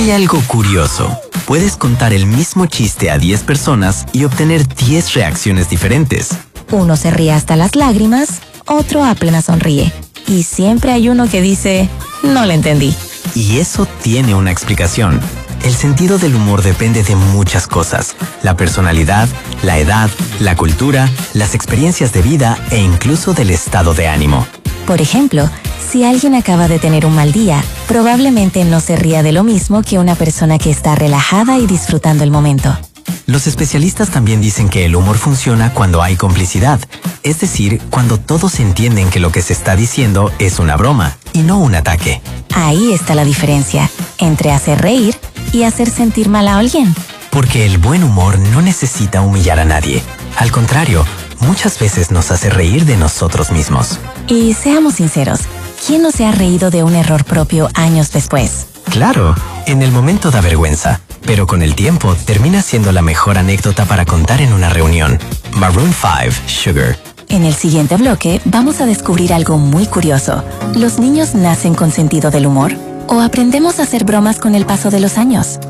Hay algo curioso. Puedes contar el mismo chiste a 10 personas y obtener 10 reacciones diferentes. Uno se ríe hasta las lágrimas, otro apenas sonríe. Y siempre hay uno que dice, no le entendí. Y eso tiene una explicación. El sentido del humor depende de muchas cosas. La personalidad, la edad, la cultura, las experiencias de vida e incluso del estado de ánimo. Por ejemplo, si alguien acaba de tener un mal día, probablemente no se ría de lo mismo que una persona que está relajada y disfrutando el momento. Los especialistas también dicen que el humor funciona cuando hay complicidad, es decir, cuando todos entienden que lo que se está diciendo es una broma y no un ataque. Ahí está la diferencia entre hacer reír y hacer sentir mal a alguien. Porque el buen humor no necesita humillar a nadie. Al contrario, muchas veces nos hace reír de nosotros mismos. Y seamos sinceros, ¿quién no se ha reído de un error propio años después? Claro, en el momento da vergüenza, pero con el tiempo termina siendo la mejor anécdota para contar en una reunión. Maroon 5, Sugar. En el siguiente bloque vamos a descubrir algo muy curioso. ¿Los niños nacen con sentido del humor? ¿O aprendemos a hacer bromas con el paso de los años?